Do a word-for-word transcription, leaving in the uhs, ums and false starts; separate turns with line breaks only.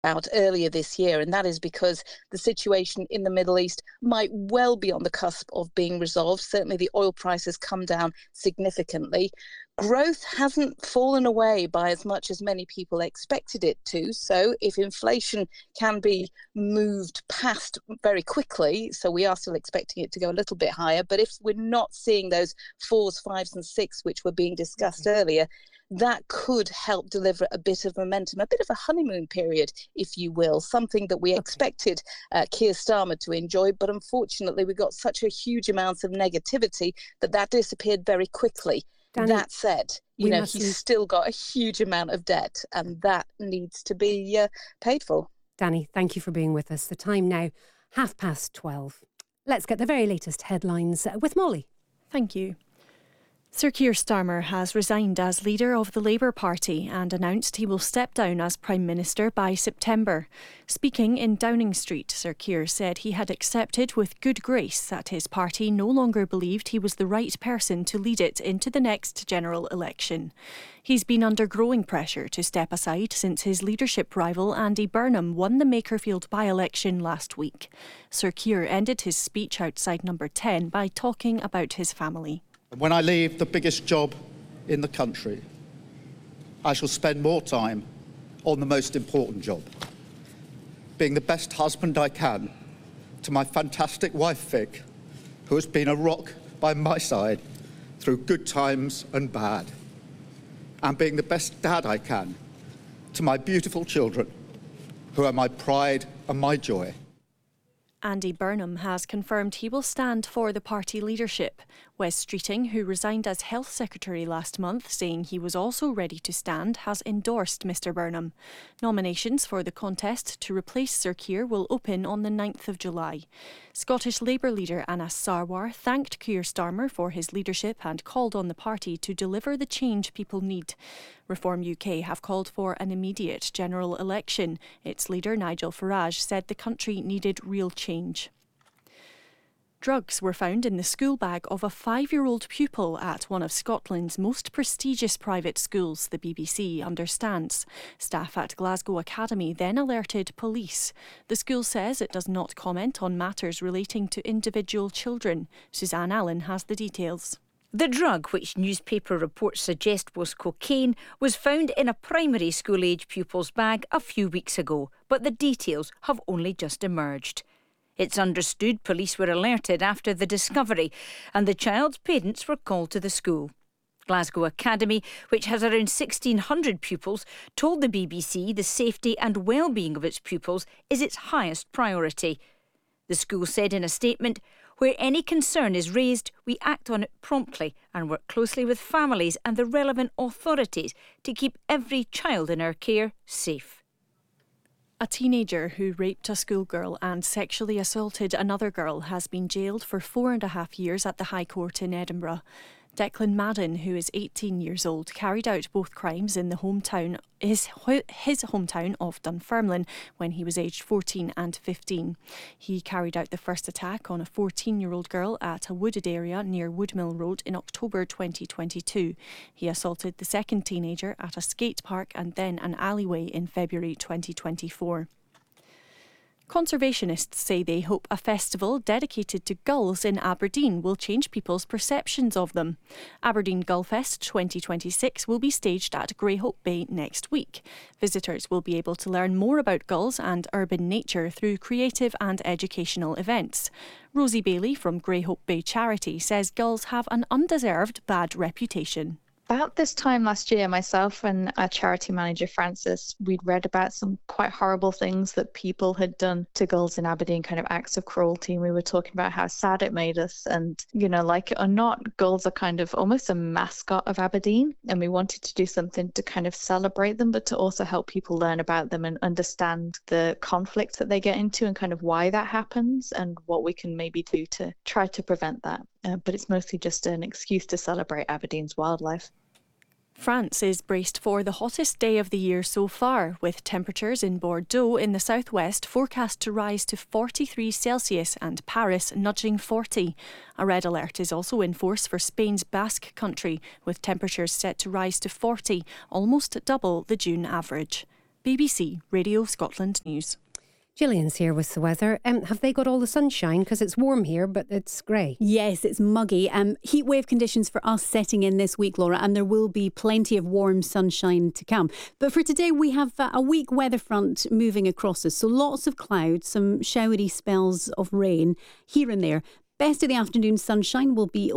out earlier this year, and that is because the situation in the Middle East might well be on the cusp of being resolved. Certainly the oil price has come down significantly. Growth hasn't fallen away by as much as many people expected it to. So if inflation can be moved past very quickly, so we are still expecting it to go a little bit higher, but if we're not seeing those fours, fives and six, which were being discussed mm-hmm. earlier, that could help deliver a bit of momentum, a bit of a honeymoon period, if you will, something that we okay. expected uh, Keir Starmer to enjoy. But unfortunately, we got such a huge amount of negativity that that disappeared very quickly. Danny, that said, you know, he's leave. still got a huge amount of debt, and that needs to be uh, paid for.
Danny, thank you for being with us. The time now, half past twelve. Let's get the very latest headlines with Molly.
Thank you. Sir Keir Starmer has resigned as leader of the Labour Party and announced he will step down as Prime Minister by September. Speaking in Downing Street, Sir Keir said he had accepted with good grace that his party no longer believed he was the right person to lead it into the next general election. He's been under growing pressure to step aside since his leadership rival Andy Burnham won the Makerfield by-election last week. Sir Keir ended his speech outside Number ten by talking about his family.
When I leave the biggest job in the country, I shall spend more time on the most important job, being the best husband I can to my fantastic wife Vic, who has been a rock by my side through good times and bad, and being the best dad I can to my beautiful children, who are my pride and my joy.
Andy Burnham has confirmed he will stand for the party leadership. Wes Streeting, who resigned as Health Secretary last month, saying he was also ready to stand, has endorsed Mr Burnham. Nominations for the contest to replace Sir Keir will open on the ninth of July. Scottish Labour leader Anas Sarwar thanked Keir Starmer for his leadership and called on the party to deliver the change people need. Reform U K have called for an immediate general election. Its leader, Nigel Farage, said the country needed real change. Drugs were found in the school bag of a five-year-old pupil at one of Scotland's most prestigious private schools, the B B C understands. Staff at Glasgow Academy then alerted police. The school says it does not comment on matters relating to individual children. Suzanne Allen has the details.
The drug, which newspaper reports suggest was cocaine, was found in a primary school-age pupil's bag a few weeks ago, but the details have only just emerged. It's understood police were alerted after the discovery and the child's parents were called to the school. Glasgow Academy, which has around sixteen hundred pupils, told the B B C the safety and well-being of its pupils is its highest priority. The school said in a statement, "Where any concern is raised, we act on it promptly and work closely with families and the relevant authorities to keep every child in our care safe."
A teenager who raped a schoolgirl and sexually assaulted another girl has been jailed for four and a half years at the High Court in Edinburgh. Declan Madden, who is eighteen years old, carried out both crimes in the hometown, his, his hometown of Dunfermline when he was aged fourteen and fifteen. He carried out the first attack on a fourteen-year-old girl at a wooded area near Woodmill Road in October twenty twenty-two. He assaulted the second teenager at a skate park and then an alleyway in February twenty twenty-four. Conservationists say they hope a festival dedicated to gulls in Aberdeen will change people's perceptions of them. Aberdeen Gullfest twenty twenty-six will be staged at Greyhope Bay next week. Visitors will be able to learn more about gulls and urban nature through creative and educational events. Rosie Bailey from Greyhope Bay Charity says gulls have an undeserved bad reputation.
About this time last year, myself and our charity manager, Francis, we'd read about some quite horrible things that people had done to gulls in Aberdeen, kind of acts of cruelty. And we were talking about how sad it made us. And, you know, like it or not, gulls are kind of almost a mascot of Aberdeen. And we wanted to do something to kind of celebrate them, but to also help people learn about them and understand the conflict that they get into and kind of why that happens and what we can maybe do to try to prevent that. Uh, but it's mostly just an excuse to celebrate Aberdeen's wildlife.
France is braced for the hottest day of the year so far, with temperatures in Bordeaux in the southwest forecast to rise to forty-three Celsius and Paris nudging forty. A red alert is also in force for Spain's Basque Country, with temperatures set to rise to forty, almost double the June average. B B C Radio Scotland News.
Gillian's here with the weather. Um, have they got all the sunshine? Because it's warm here, but it's grey.
Yes, it's muggy. Um, heat wave conditions for us setting in this week, Laura, and there will be plenty of warm sunshine to come. But for today, we have uh, a weak weather front moving across us. So lots of clouds, some showery spells of rain here and there. Best of the afternoon sunshine will be